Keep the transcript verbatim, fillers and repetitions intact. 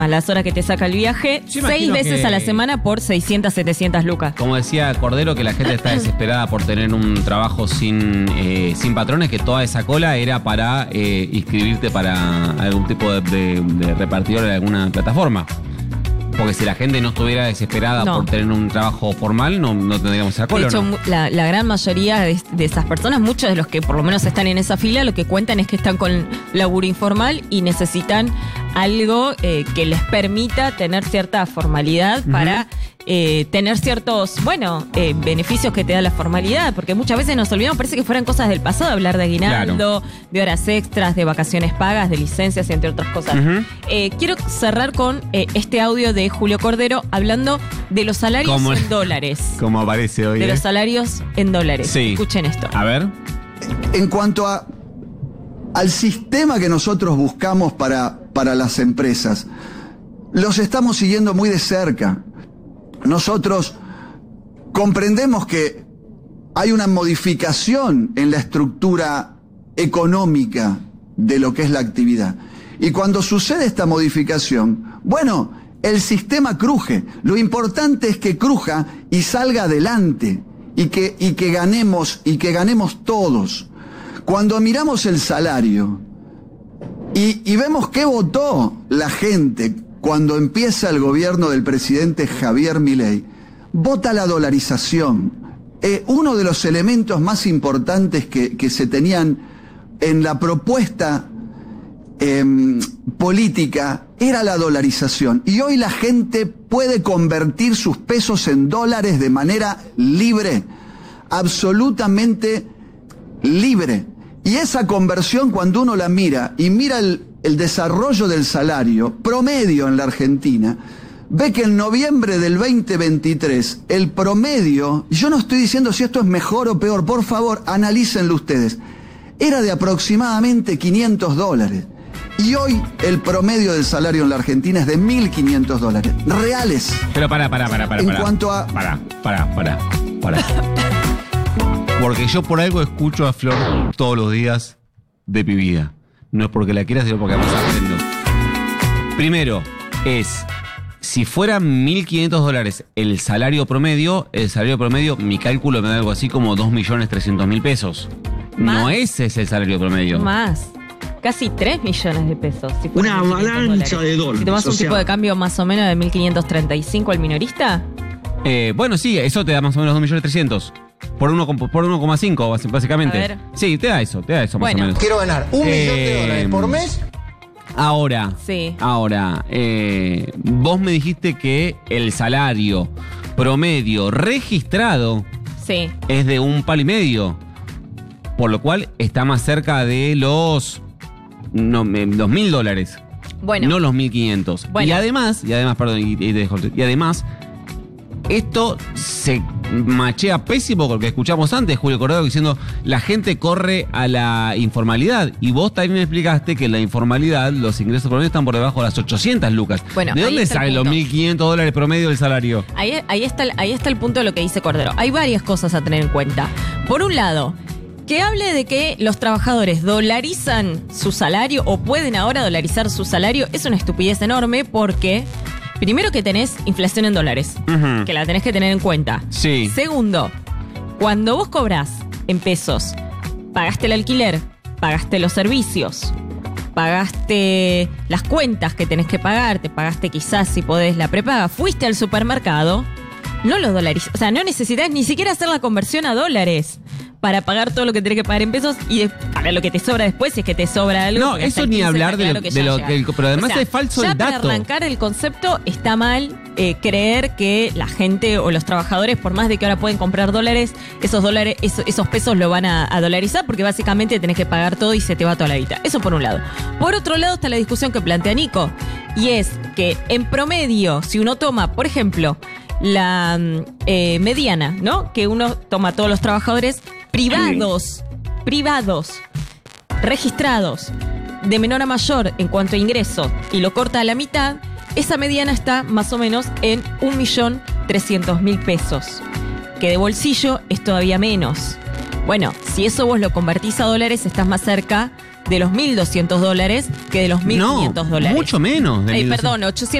a las horas que te saca el viaje, seis veces que, a la semana por seiscientas, setecientas lucas. Como decía Cordero, que la gente está desesperada por tener un trabajo sin, eh, sin patrones, que toda esa cola era para eh, inscribirte para algún tipo de, de, de repartidor en alguna plataforma. Porque si la gente no estuviera desesperada no. por tener un trabajo formal, no, no tendríamos esa cola. De hecho, ¿no? la, la gran mayoría de, de esas personas, muchos de los que por lo menos están en esa fila, lo que cuentan es que están con laburo informal y necesitan algo eh, que les permita tener cierta formalidad uh-huh. para eh, tener ciertos, bueno, eh, beneficios que te da la formalidad, porque muchas veces nos olvidamos, parece que fueran cosas del pasado, hablar de aguinaldo, claro. de horas extras, de vacaciones pagas, de licencias, entre otras cosas. Uh-huh. Eh, quiero cerrar con eh, este audio de Julio Cordero hablando de los salarios como, en dólares. Como aparece hoy. De ¿eh? los salarios en dólares. Sí. Escuchen esto. A ver. En cuanto a al sistema que nosotros buscamos para, para las empresas, los estamos siguiendo muy de cerca. Nosotros comprendemos que hay una modificación en la estructura económica de lo que es la actividad. Y cuando sucede esta modificación, bueno, el sistema cruje. Lo importante es que cruja y salga adelante y que, y que ganemos, y que ganemos todos. Cuando miramos el salario y, y vemos qué votó la gente cuando empieza el gobierno del presidente Javier Milei, vota la dolarización. Eh, uno de los elementos más importantes que, que se tenían en la propuesta eh, política era la dolarización. Y hoy la gente puede convertir sus pesos en dólares de manera libre, absolutamente libre. Y esa conversión, cuando uno la mira y mira el, el desarrollo del salario promedio en la Argentina, ve que en noviembre del veinte veintitrés el promedio, yo no estoy diciendo si esto es mejor o peor, por favor, analícenlo ustedes, era de aproximadamente quinientos dólares. Y hoy el promedio del salario en la Argentina es de mil quinientos dólares, reales. Pero pará, pará, pará, pará. En pará, cuanto a... Pará, pará, pará, pará. Porque yo por algo escucho a Flor todos los días de mi vida. No es porque la quiera, sino porque vamos aprendiendo. Primero, es, si fueran mil quinientos dólares el salario promedio, el salario promedio, mi cálculo me da algo así como dos millones trescientos mil pesos. ¿Más? No ese es el salario promedio. Más. Casi tres millones de pesos. Si Una avalancha de dólares. Si tomas un tipo de cambio más o menos de mil quinientos treinta y cinco al minorista. Eh, bueno, sí, eso te da más o menos dos millones trescientos. Por uno coma cinco, básicamente. A ver. Sí, te da eso, te da eso bueno, más o menos. Quiero ganar un eh, millón de dólares por mes. Ahora, sí. ahora, eh, vos me dijiste que el salario promedio registrado sí. es de un palo y medio. Por lo cual está más cerca de los no, dos mil dólares. Bueno. No los mil quinientos. Bueno. Y además, y además, perdón, y, y, y además, esto se machea pésimo con lo que escuchamos antes, Julio Cordero, diciendo la gente corre a la informalidad. Y vos también me explicaste que en la informalidad los ingresos promedio están por debajo de las ochocientas lucas. Bueno, ¿de dónde salen los mil quinientos dólares promedio del salario? Ahí, ahí, está, ahí está el punto de lo que dice Cordero. Hay varias cosas a tener en cuenta. Por un lado, que hable de que los trabajadores dolarizan su salario o pueden ahora dolarizar su salario es una estupidez enorme porque... Primero que tenés inflación en dólares, uh-huh. que la tenés que tener en cuenta. Sí. Segundo, cuando vos cobrás en pesos, pagaste el alquiler, pagaste los servicios, pagaste las cuentas que tenés que pagar, te pagaste quizás si podés la prepaga, fuiste al supermercado, no lo dolarizás, o sea, no necesitas ni siquiera hacer la conversión a dólares para pagar todo lo que tenés que pagar en pesos y de, para lo que te sobra después, si es que te sobra algo. No, eso ni hablar de, claro lo, que de lo que... Pero además o sea, es falso el dato. Ya para arrancar el concepto está mal eh, creer que la gente o los trabajadores, por más de que ahora pueden comprar dólares, esos dólares, esos, esos pesos lo van a, a dolarizar porque básicamente tenés que pagar todo y se te va toda la guita. Eso por un lado. Por otro lado está la discusión que plantea Nico y es que en promedio, si uno toma, por ejemplo, la eh, mediana, ¿no? Que uno toma todos los trabajadores privados, privados, registrados, de menor a mayor en cuanto a ingreso, y lo corta a la mitad, esa mediana está más o menos en un millón trescientos mil pesos, que de bolsillo es todavía menos. Bueno, si eso vos lo convertís a dólares, estás más cerca de los mil doscientos dólares que de los mil quinientos no, dólares. mucho menos de Eh, mil doscientos. perdón, ochocientos